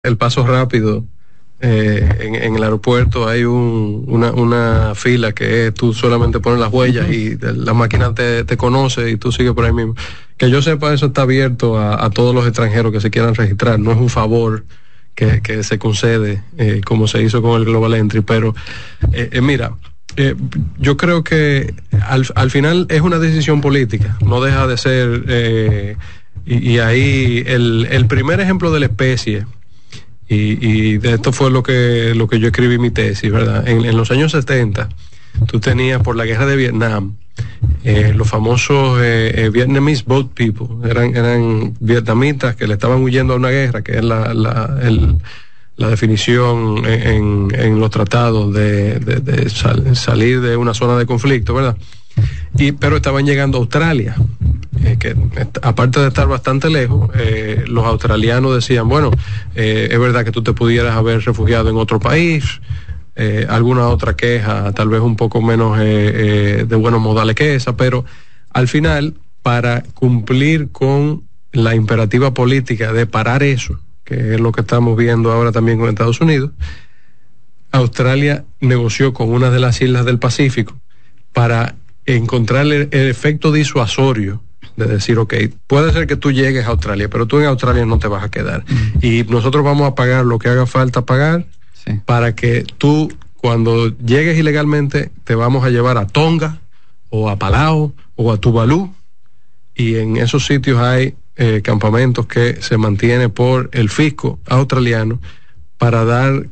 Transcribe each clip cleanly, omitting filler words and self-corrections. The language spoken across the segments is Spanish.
el paso rápido, en el aeropuerto hay una fila que tú solamente pones las huellas y la máquina te conoce y tú sigues por ahí mismo. Que yo sepa, eso está abierto a todos los extranjeros que se quieran registrar, no es un favor que se concede, como se hizo con el Global Entry, pero mira, yo creo que al final es una decisión política, no deja de ser, y ahí el primer ejemplo de la especie, y de esto fue lo que yo escribí mi tesis, ¿verdad? En los años 70, tú tenías por la guerra de Vietnam, los famosos Vietnamese boat people, eran vietnamitas que le estaban huyendo a una guerra, que es la definición en los tratados de salir de una zona de conflicto, ¿verdad? Pero estaban llegando a Australia, que aparte de estar bastante lejos, los australianos decían, bueno, es verdad que tú te pudieras haber refugiado en otro país, alguna otra queja, tal vez un poco menos de buenos modales que esa, pero al final, para cumplir con la imperativa política de parar eso, que es lo que estamos viendo ahora también con Estados Unidos, Australia negoció con una de las islas del Pacífico para encontrar el efecto disuasorio de decir, ok, puede ser que tú llegues a Australia, pero tú en Australia no te vas a quedar. Y nosotros vamos a pagar lo que haga falta pagar, sí, para que tú, cuando llegues ilegalmente, te vamos a llevar a Tonga, o a Palau, o a Tuvalu, y en esos sitios hay campamentos que se mantienen por el fisco australiano para dar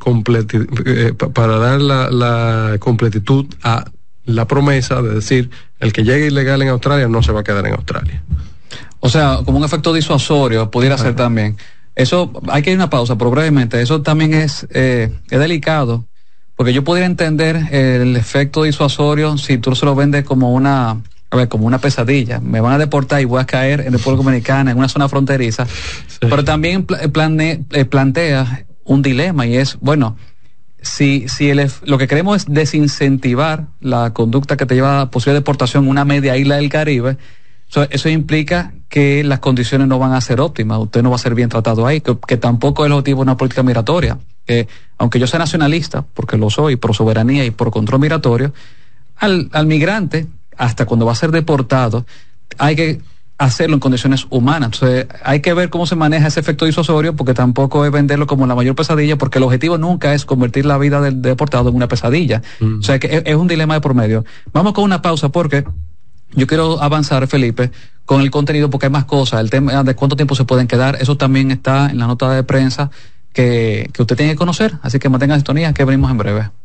la completitud a la promesa de decir, el que llegue ilegal en Australia no se va a quedar en Australia. O sea, como un efecto disuasorio pudiera ser también. Eso, hay que ir a una pausa, pero brevemente, eso también es delicado, porque yo podría entender el efecto disuasorio si tú se lo vendes como una pesadilla. Me van a deportar y voy a caer en República Dominicana, en una zona fronteriza. Sí. Pero también plantea un dilema, y es, bueno, si lo que queremos es desincentivar la conducta que te lleva a posible deportación en una media isla del Caribe, eso implica que las condiciones no van a ser óptimas, usted no va a ser bien tratado ahí, que tampoco es el objetivo de una política migratoria, que aunque yo sea nacionalista, porque lo soy, por soberanía y por control migratorio, al migrante, hasta cuando va a ser deportado, hay que hacerlo en condiciones humanas. Entonces, hay que ver cómo se maneja ese efecto disuasorio, porque tampoco es venderlo como la mayor pesadilla, porque el objetivo nunca es convertir la vida del deportado en una pesadilla. O sea, que es un dilema de por medio. Vamos con una pausa, porque yo quiero avanzar, Felipe, con el contenido, porque hay más cosas. El tema de cuánto tiempo se pueden quedar, eso también está en la nota de prensa que usted tiene que conocer. Así que mantenga sintonía, que venimos en breve.